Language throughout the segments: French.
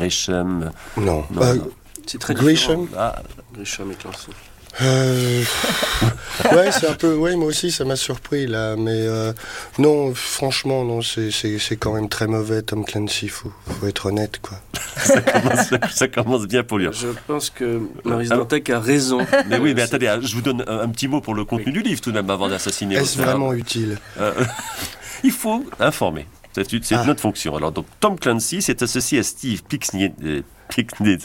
Gresham. Non. C'est très Gresham. Gresham et Clancy. Ouais, c'est un peu. Ouais, moi aussi, ça m'a surpris là, mais non, franchement, non, c'est quand même très mauvais, Tom Clancy. Faut être honnête, quoi. ça commence bien pour lui. Je pense que Maurice Dantec a raison. Mais oui, mais attendez, je vous donne un petit mot pour le contenu du livre tout de même avant d'assassiner. Est-ce vraiment utile? Il faut informer. C'est notre fonction. Alors, donc, Tom Clancy s'est associé à Steve Pickney. Il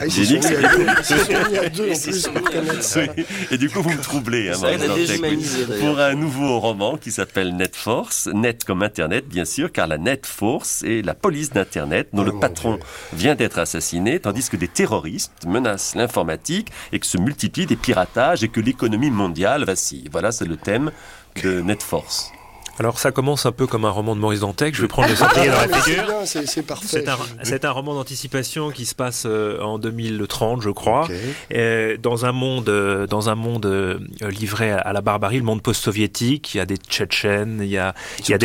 y a deux en plus pour connaître ça. Et du coup, vous me troublez. Ça aide à déshumaniser, pour un nouveau roman qui s'appelle Net Force. Net comme Internet, bien sûr, car la Net Force est la police d'Internet dont le patron vient d'être assassiné, tandis que des terroristes menacent l'informatique et que se multiplient des piratages et que l'économie mondiale vacille. Voilà, c'est le thème de Net Force. Alors ça commence un peu comme un roman de Maurice Dantec, je vais prendre le sanglier dans la figure. C'est parfait. C'est un roman d'anticipation qui se passe en 2030, je crois, dans un monde livré à la barbarie, le monde post-soviétique. Il y a des Tchétchènes, il y a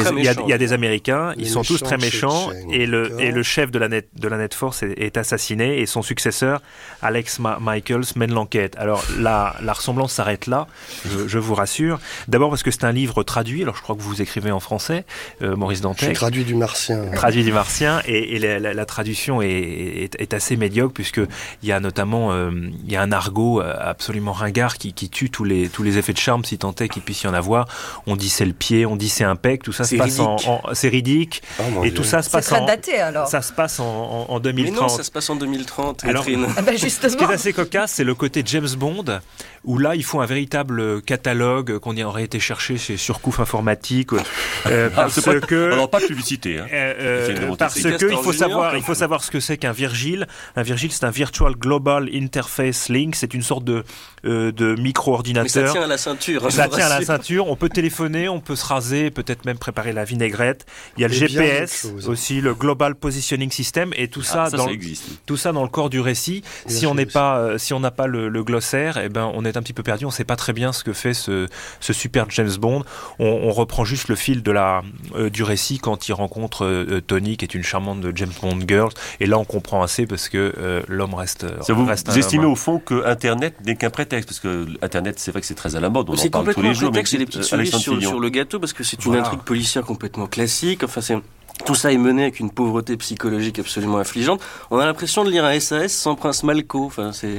des Américains, ils sont tous très méchants, et le chef de la Net Force est assassiné, et son successeur, Alex Michaels, mène l'enquête. Alors la ressemblance s'arrête là, je vous rassure. D'abord parce que c'est un livre traduit, alors je crois que vous écrivez en français, Maurice Dantec. Je traduis du martien. Traduit du martien, et la traduction est assez médiocre, puisqu'il y a notamment il y a un argot absolument ringard qui tue tous les effets de charme, si tant est qu'il puisse y en avoir. On dit c'est le pied, on dit c'est un pec, tout ça se passe c'est ridique. Oh, et tout ça se passe très daté, alors. Ça se passe en 2030. Mais non, ça se passe en 2030, alors, Catherine. Justement. Ce qui est assez cocasse, c'est le côté James Bond, où là, il faut un véritable catalogue qu'on y aurait été chercher chez Surcouf Informatique, parce que... Alors, pas de publicité. Parce que il faut savoir ce que c'est qu'un Virgil. Un Virgil, c'est un Virtual Global Interface Link, c'est une sorte de micro-ordinateur. Mais ça tient à la ceinture. Ça tient à la ceinture, on peut téléphoner, on peut se raser, peut-être même préparer la vinaigrette. Il y a le GPS aussi, le Global Positioning System, et tout ça dans le corps du récit. Si on n'a pas le glossaire, eh ben on est un petit peu perdu, on ne sait pas très bien ce que fait ce super James Bond. On reprend juste le fil du récit quand il rencontre Tony, qui est une charmante James Bond girl, et là on comprend assez parce que l'homme reste. Vous estimez au fond que Internet n'est qu'un prétexte, parce que Internet, c'est vrai que c'est très à la mode, on en parle tous les jours. C'est complètement un prétexte, c'est les petites cerises sur le gâteau, parce que c'est une intrigue policière complètement classique. Enfin, tout ça est mené avec une pauvreté psychologique absolument affligeante. On a l'impression de lire un SAS sans Prince Malko. Enfin, c'est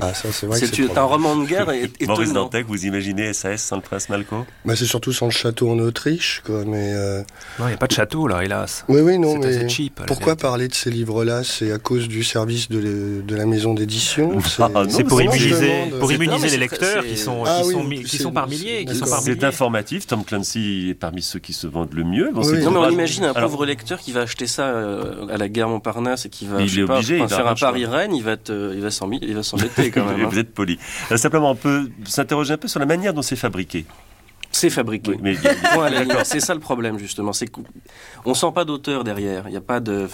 un roman de guerre étonnant. Maurice Dantec, vous imaginez SAS sans le Prince Malko? C'est surtout sans le château en Autriche, quoi. Mais non, il n'y a pas de château là, hélas. Oui, non, mais assez cheap, pourquoi parler de ces livres-là? C'est à cause du service de la maison d'édition. C'est pour immuniser les lecteurs qui sont par milliers. C'est informatif. Tom Clancy est parmi ceux qui se vendent le mieux. Non, mais on imagine un pauvre lecteur qui va acheter ça à la gare Montparnasse et qui va faire un Paris-Rennes, il va s'embêter quand même. Vous êtes poli. Simplement, on peut s'interroger un peu sur la manière dont c'est fabriqué. C'est fabriqué. Oui, mais c'est ça le problème, justement. On sent pas d'auteur derrière. Il y a pas de...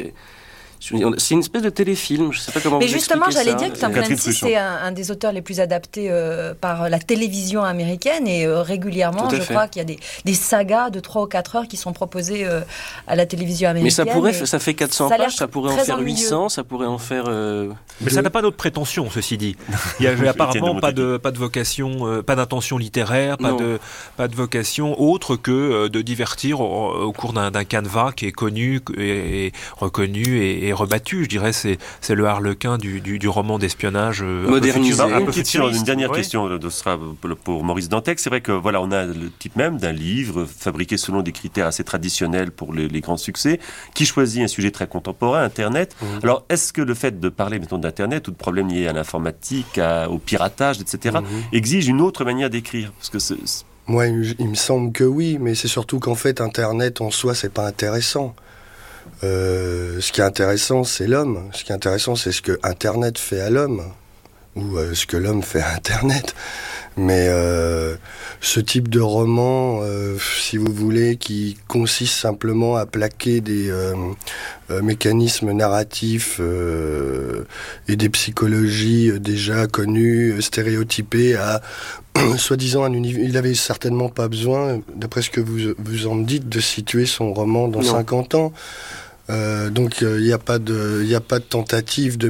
C'est une espèce de téléfilm, je ne sais pas comment vous expliquer ça. Mais justement, j'allais dire que Tom Clancy, c'est un des auteurs les plus adaptés par la télévision américaine, et régulièrement, je crois qu'il y a des sagas de 3 ou 4 heures qui sont proposées à la télévision américaine. Mais ça fait 400 pages, ça pourrait en faire 800, ça pourrait en faire... Mais ça n'a pas d'autres prétentions, ceci dit. Il n'y a apparemment pas de vocation, pas d'intention littéraire, pas de vocation autre que de divertir au cours d'un canevas qui est connu et reconnu et rebattu, je dirais, c'est le harlequin du roman d'espionnage modernisé. Une dernière question sera pour Maurice Dantec. C'est vrai que on a le type même d'un livre fabriqué selon des critères assez traditionnels pour les grands succès, qui choisit un sujet très contemporain, Internet. Alors, est-ce que le fait de parler, mettons, d'Internet ou de problèmes liés à l'informatique, au piratage, etc., exige une autre manière d'écrire? Parce que moi, il me semble que oui, mais c'est surtout qu'en fait, Internet en soi, c'est pas intéressant. Ce qui est intéressant, c'est l'homme. Ce qui est intéressant, c'est ce que Internet fait à l'homme, ou ce que l'homme fait à Internet. Mais ce type de roman, si vous voulez, qui consiste simplement à plaquer des mécanismes narratifs et des psychologies déjà connues, stéréotypées, à soi-disant un univers. Il n'avait certainement pas besoin, d'après ce que vous en dites, de situer son roman dans 50 ans. Donc il n'y a pas de tentative de